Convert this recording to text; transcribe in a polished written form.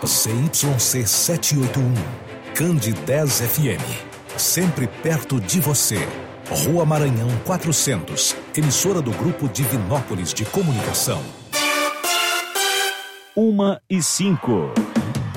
ZYC 781, Candidez FM, sempre perto de você. Rua Maranhão 400, emissora do Grupo Divinópolis de Comunicação. 1h05.